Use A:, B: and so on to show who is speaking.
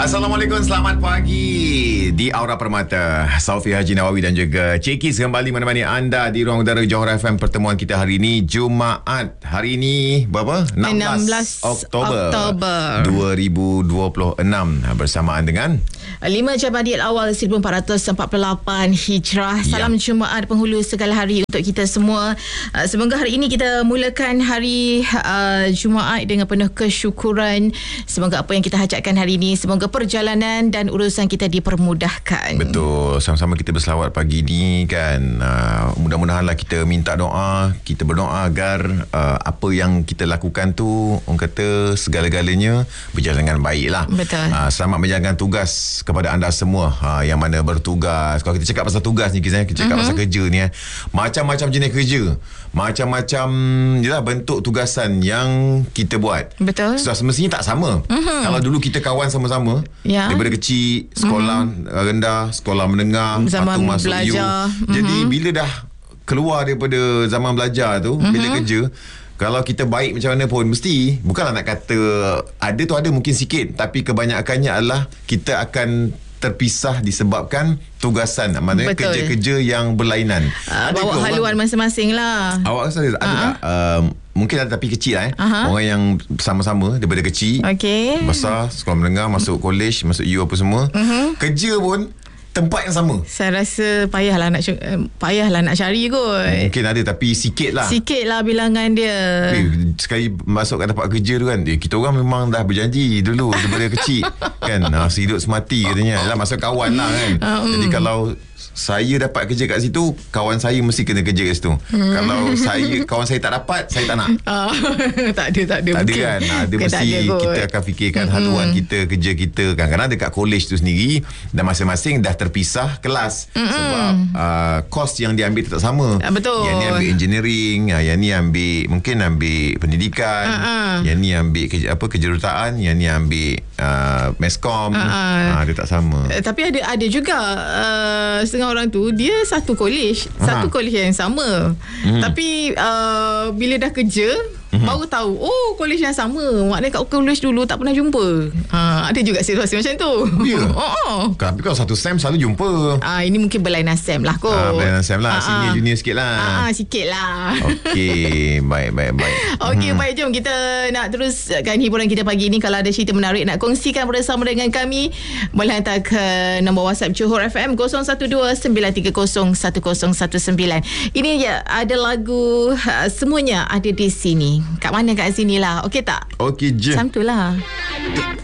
A: Assalamualaikum, selamat pagi di Aura Permata. Saufi Haji Nawawi dan juga Cekis kembali menemani anda di ruang udara Johor FM. Pertemuan kita hari ini Jumaat. Hari ini berapa? 16 Oktober 2026 bersamaan dengan
B: 5 Jamadil Awal 1448 Hijrah. Salam Jumaat penghulu segala hari untuk kita semua. Semoga hari ini kita mulakan hari Jumaat dengan penuh kesyukuran. Semoga apa yang kita hajatkan hari ini, semoga perjalanan dan urusan kita dipermudahkan.
A: Betul. Sama-sama kita berselawat pagi ni kan. Mudah-mudahanlah kita minta doa, kita berdoa agar apa yang kita lakukan tu, orang kata segala-galanya berjalan dengan baik lah.
B: Betul.
A: Selamat menjalankan tugas kepada anda semua yang mana bertugas. Kalau kita cakap pasal tugas ni, kita cakap pasal kerja ni, macam-macam jenis kerja, macam-macam jelah bentuk tugasan yang kita buat.
B: Betul.
A: Semestinya tak sama. Kalau dulu kita kawan sama-sama, daripada kecil, sekolah rendah, sekolah menengah,
B: zaman
A: masuk
B: belajar.
A: Jadi bila dah keluar daripada zaman belajar tu, bila kerja, kalau kita baik macam mana pun, mesti, bukanlah nak kata ada mungkin sikit, tapi kebanyakannya adalah kita akan terpisah disebabkan tugasan, maknanya kerja-kerja yang berlainan.
B: Bawa haluan masing-masing lah.
A: Awak rasa ada tak? Mungkin ada tapi kecil lah orang yang sama-sama daripada kecil, besar, sekolah menengah, masuk college, masuk U apa semua, kerja pun tempat yang sama. Saya
B: rasa payahlah nak cari kot.
A: Mungkin ada tapi sikit lah
B: bilangan dia.
A: Sekali masuk kat tempat kerja tu kan, kita orang memang dah berjanji dulu daripada kecil kan, sehidup semati katanya lah, masa kawan lah kan. Jadi kalau saya dapat kerja kat situ, kawan saya mesti kena kerja kat situ. Kalau kawan saya tak dapat, saya tak nak.
B: Tak ada
A: kan. Dia mesti kita akan fikirkan haluan kita, kerja kita. Kadang-kadang dekat college tu sendiri, dan masing-masing dah terpisah kelas. Sebab course yang dia ambil tak sama.
B: Betul.
A: Yang ni ambil engineering, yang ni mungkin ambil pendidikan, yang ni ambil kejuruteraan, yang ni ambil meskom. Dia tak sama.
B: Tapi ada juga setengah orang tu dia satu college yang sama, tapi bila dah kerja baru tahu, college yang sama, maknanya kat college dulu tak pernah jumpa. Ada juga situasi macam tu.
A: Tapi kalau satu SEM selalu jumpa.
B: Ini mungkin berlainan SEM lah kot.
A: Berlainan SEM lah, senior junior sikit lah.
B: Sikit lah.
A: Okey, baik.
B: Okey, baik, jom kita nak teruskan hiburan kita pagi ni. Kalau ada cerita menarik nak kongsikan bersama dengan kami, boleh hantar ke nombor WhatsApp Johor FM 012-930-1019. Ini ada lagu semuanya ada di sini. Kat mana kat sini lah. Okey tak?
A: Okey je.
B: Macam tu lah.